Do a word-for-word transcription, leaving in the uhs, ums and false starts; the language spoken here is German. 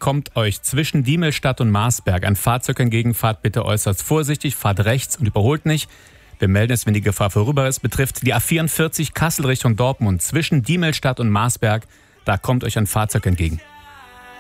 kommt euch zwischen Diemelstadt und Marsberg ein Fahrzeug entgegen. Fahrt bitte äußerst vorsichtig, fahrt rechts und überholt nicht. Wir melden es, wenn die Gefahr vorüber ist. Betrifft die A vierundvierzig Kassel Richtung Dortmund zwischen Diemelstadt und Marsberg. Da kommt euch ein Fahrzeug entgegen.